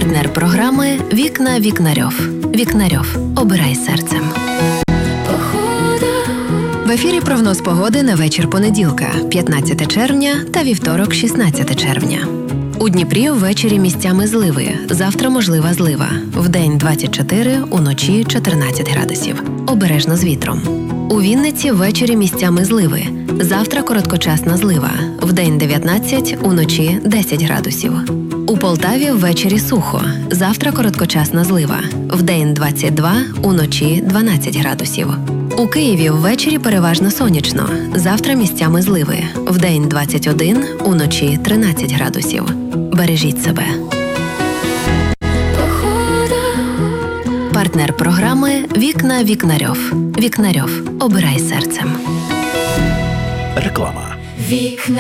Партнер програми «Вікна Вікнарьов». Вікнарьов. Обирай серцем. В ефірі прогноз погоди на вечір понеділка, 15 червня та вівторок, 16 червня. У Дніпрі ввечері місцями зливи. Завтра можлива злива. Вдень 24, уночі 14 градусів. Обережно з вітром. У Вінниці ввечері місцями зливи. Завтра короткочасна злива. Вдень 19, уночі 10 градусів. У Полтаві ввечері сухо. Завтра короткочасна злива. Вдень 22, уночі 12 градусів. У Києві ввечері переважно сонячно. Завтра місцями зливи. Вдень 21, уночі 13 градусів. Бережіть себе. Партнер програми «Вікна Вікнарьов». Вікнарьов. Обирай серцем. Реклама. Вікна